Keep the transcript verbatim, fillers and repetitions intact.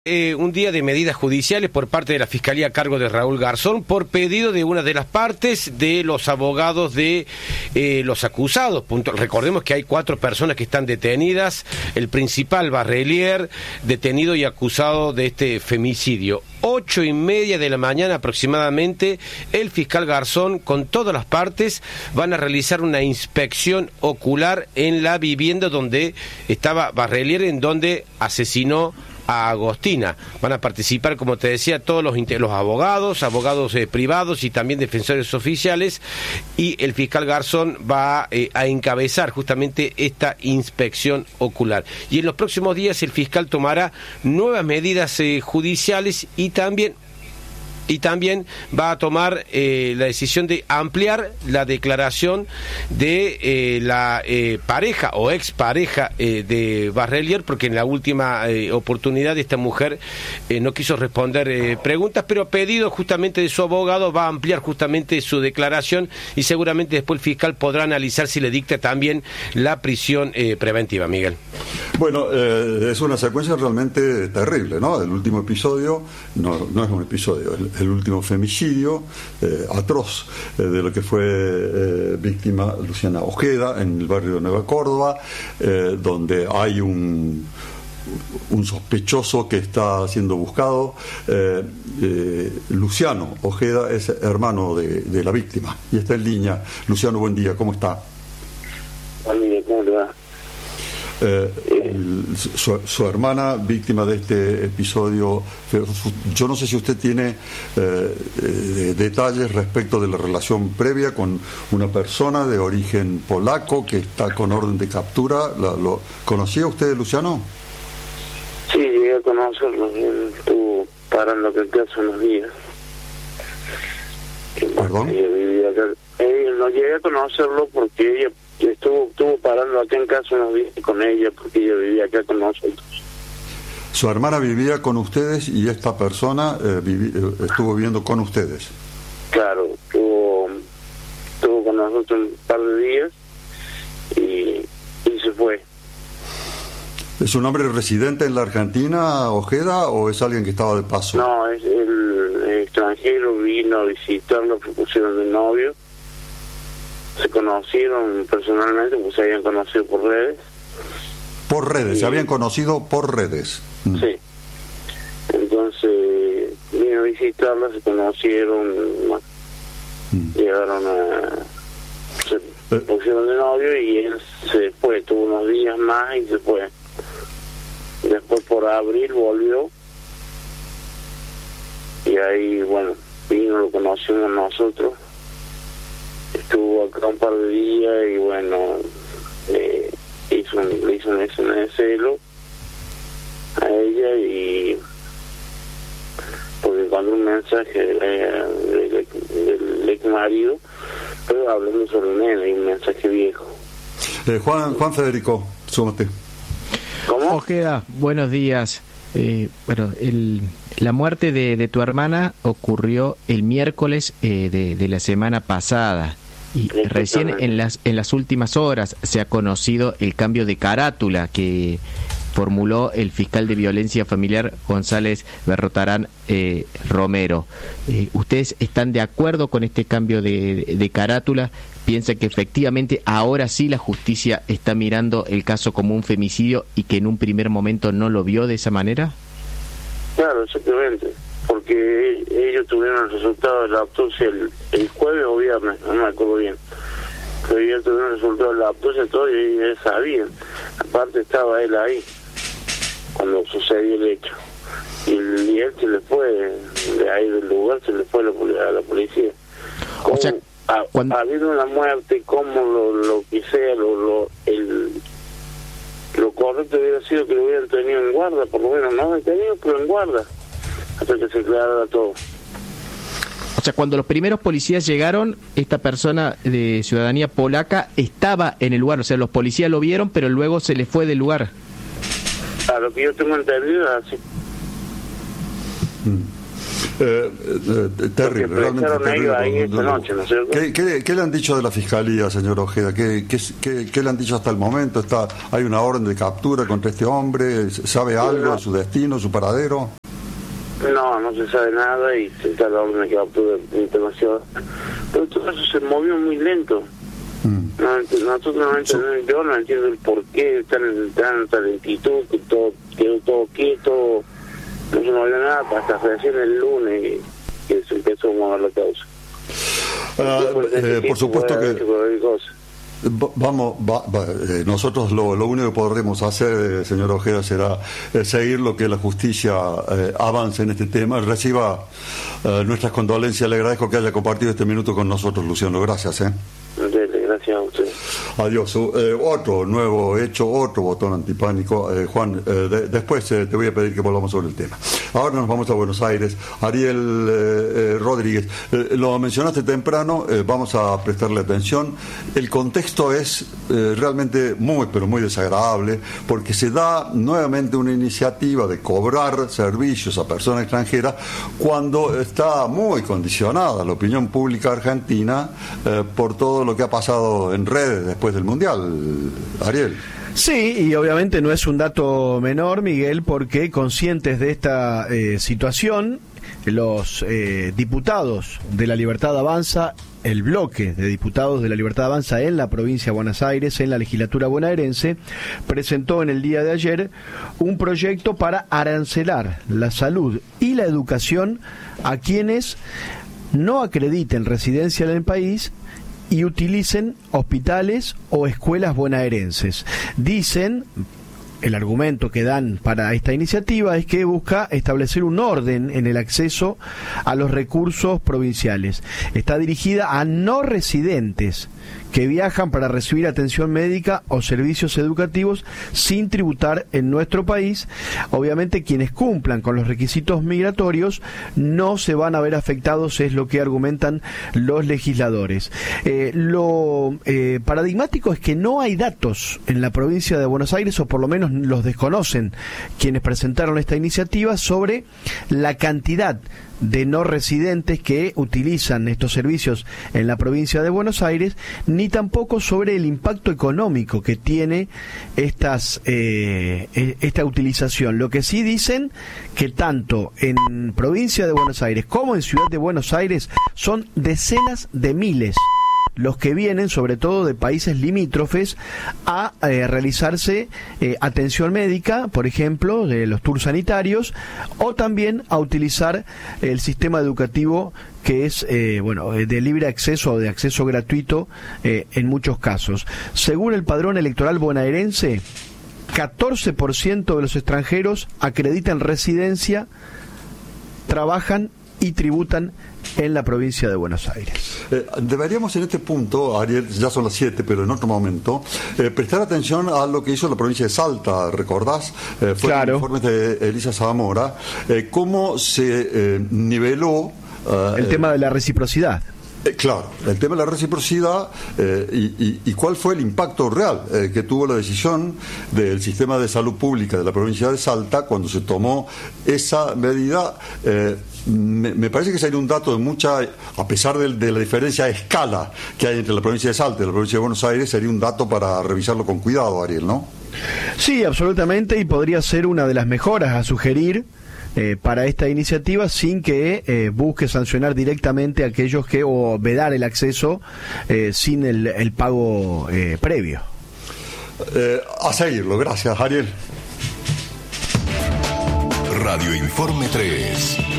Eh, un día de medidas judiciales por parte de la Fiscalía a cargo de Raúl Garzón por pedido de una de las partes de los abogados de eh, los acusados. Punto. Recordemos que hay cuatro personas que están detenidas, el principal Barrelier, detenido y acusado de este femicidio. Ocho y media de la mañana aproximadamente, el fiscal Garzón con todas las partes van a realizar una inspección ocular en la vivienda donde estaba Barrelier, en donde asesinó a Agostina. Van a participar, como te decía, todos los, los abogados, abogados eh, privados y también defensores oficiales, y el fiscal Garzón va eh, a encabezar justamente esta inspección ocular. Y en los próximos días el fiscal tomará nuevas medidas eh, judiciales y también y también va a tomar eh, la decisión de ampliar la declaración de eh, la eh, pareja o expareja eh, de Barrelier, porque en la última eh, oportunidad esta mujer eh, no quiso responder eh, preguntas, pero a pedido justamente de su abogado va a ampliar justamente su declaración y seguramente después el fiscal podrá analizar si le dicta también la prisión eh, preventiva. Miguel. Bueno, eh, es una secuencia realmente terrible, ¿no? El último episodio no, no es un episodio, el, el último femicidio eh, atroz eh, de lo que fue eh, víctima Luciana Ojeda en el barrio de Nueva Córdoba, eh, donde hay un un sospechoso que está siendo buscado. eh, eh, Luciano Ojeda es hermano de, de la víctima y está en línea. Luciano, buen día, ¿cómo está? Buen día, ¿cómo le va? Eh, el, su, su hermana, víctima de este episodio, yo no sé si usted tiene eh, eh, detalles respecto de la relación previa con una persona de origen polaco que está con orden de captura. ¿La, lo, ¿Conocía usted, Luciano? Sí, llegué a conocerlo, él estuvo parando aquel caso unos días. ¿Perdón? Ella vivía acá. Eh, no llegué a conocerlo porque ella estuvo estuvo parando acá en casa unos días con ella, porque ella vivía acá con nosotros. Su hermana vivía con ustedes y esta persona eh, vivi, eh, estuvo viviendo con ustedes. Claro, estuvo, estuvo con nosotros un par de días y, y se fue. ¿Es un hombre residente en la Argentina, Ojeda, o es alguien que estaba de paso? No, es el, el extranjero, vino a visitarlo, propusieron de novio. Se conocieron personalmente, pues se habían conocido por redes. Por redes, y, se habían conocido por redes. Mm. Sí. Entonces vino a visitarla, se conocieron, mm. llegaron a... se eh. pusieron de novio y él se fue, tuvo unos días más y se fue. Después por abril volvió y ahí, bueno, vino, lo conocimos nosotros. Estuvo acá un par de días y bueno, eh, hizo un, le hizo un examen de celo a ella y porque encontró un mensaje del, del, del ex marido, pero hablando sobre un nene, un mensaje viejo. Eh, Juan Juan Federico, súmate. ¿Cómo? Ojeda, buenos días. Eh, bueno, el, la muerte de, de tu hermana ocurrió el miércoles eh, de, de la semana pasada y recién en las en las últimas horas se ha conocido el cambio de carátula que formuló el fiscal de violencia familiar González Berrotarán eh, Romero. Eh, ¿Ustedes están de acuerdo con este cambio de, de carátula? ¿Piensa que efectivamente ahora sí la justicia está mirando el caso como un femicidio y que en un primer momento no lo vio de esa manera? Claro, exactamente, porque ellos tuvieron el resultado de la autopsia el, el jueves o viernes, no me acuerdo bien, pero ellos tuvieron el resultado de la autopsia todo y ellos sabían. Aparte estaba él ahí cuando sucedió el hecho y, y él se le fue de ahí del lugar, se le fue a la, a la policía. ¿Cómo, o sea, ha, cuando... ha habido una muerte, como lo, lo que sea, lo, lo, el, lo correcto hubiera sido que lo hubieran tenido en guarda, por lo menos no detenido, pero en guarda, hasta que se aclarara todo. O sea, cuando los primeros policías llegaron, esta persona de ciudadanía polaca estaba en el lugar, o sea, los policías lo vieron, pero luego se le fue del lugar. A lo que yo tengo entendido, así. Eh, eh, terrible, realmente terrible. Ahí esta noche, ¿no es cierto? ¿Qué, qué, ¿Qué le han dicho de la Fiscalía, señor Ojeda? ¿Qué, qué, qué, qué le han dicho hasta el momento? ¿Está, ¿Hay una orden de captura contra este hombre? ¿Sabe algo no. de su destino, su paradero? No, no se sabe nada y está la orden de captura internacional. Pero todo eso se movió muy lento. Mm. No, nosotros no entendemos, yo no entiendo el por qué tan, tanta lentitud, que todo quedó todo quieto. No se movió nada hasta recién el lunes que se empezó a mover la causa. Uh, eh, por supuesto que vamos va, va, eh, nosotros lo, lo único que podremos hacer, eh, señor Ojeda, será eh, seguir lo que la justicia eh, avance en este tema. Reciba eh, nuestras condolencias. Le agradezco que haya compartido este minuto con nosotros, Luciano. Gracias. eh Gracias a usted. Adiós. Eh, otro nuevo hecho, otro botón antipánico. Eh, Juan, eh, de, después eh, te voy a pedir que volvamos sobre el tema. Ahora nos vamos a Buenos Aires. Ariel eh, eh, Rodríguez, eh, lo mencionaste temprano, eh, vamos a prestarle atención. El contexto es eh, realmente muy, pero muy desagradable, porque se da nuevamente una iniciativa de cobrar servicios a personas extranjeras cuando está muy condicionada la opinión pública argentina eh, por todo lo que ha pasado en redes después del Mundial. Ariel. Sí, y obviamente no es un dato menor, Miguel, porque conscientes de esta eh, situación, los eh, diputados de La Libertad Avanza, el bloque de diputados de La Libertad Avanza en la provincia de Buenos Aires, en la legislatura bonaerense, presentó en el día de ayer un proyecto para arancelar la salud y la educación a quienes no acrediten residencia en el país y utilicen hospitales o escuelas bonaerenses. Dicen, el argumento que dan para esta iniciativa es que busca establecer un orden en el acceso a los recursos provinciales. Está dirigida a no residentes que viajan para recibir atención médica o servicios educativos sin tributar en nuestro país. Obviamente quienes cumplan con los requisitos migratorios no se van a ver afectados, es lo que argumentan los legisladores. Eh, lo eh, paradigmático es que no hay datos en la provincia de Buenos Aires, o por lo menos los desconocen quienes presentaron esta iniciativa, sobre la cantidad de no residentes que utilizan estos servicios en la provincia de Buenos Aires, ni tampoco sobre el impacto económico que tiene estas eh, esta utilización. Lo que sí dicen que tanto en provincia de Buenos Aires como en ciudad de Buenos Aires son decenas de miles los que vienen, sobre todo de países limítrofes, a eh, realizarse eh, atención médica, por ejemplo, de los tours sanitarios, o también a utilizar el sistema educativo que es eh, bueno de libre acceso o de acceso gratuito eh, en muchos casos. Según el padrón electoral bonaerense, catorce por ciento de los extranjeros acreditan residencia, trabajan y tributan en la provincia de Buenos Aires. Eh, deberíamos en este punto, Ariel, ya son las siete, pero en otro momento, eh, prestar atención a lo que hizo la provincia de Salta, ¿recordás? Eh, fue claro. el informe de Elisa Zamora, eh, cómo se eh, niveló... Eh, el tema de la reciprocidad. Eh, claro, el tema de la reciprocidad eh, y, y, y cuál fue el impacto real eh, que tuvo la decisión del sistema de salud pública de la provincia de Salta cuando se tomó esa medida. Eh, me, me parece que sería un dato de mucha, a pesar de, de la diferencia de escala que hay entre la provincia de Salta y la provincia de Buenos Aires, sería un dato para revisarlo con cuidado, Ariel, ¿no? Sí, absolutamente, y podría ser una de las mejoras a sugerir Eh, para esta iniciativa, sin que eh, busque sancionar directamente a aquellos que, o vedar el acceso eh, sin el, el pago eh, previo. Eh, a seguirlo, gracias, Ariel. Radio Informe tres.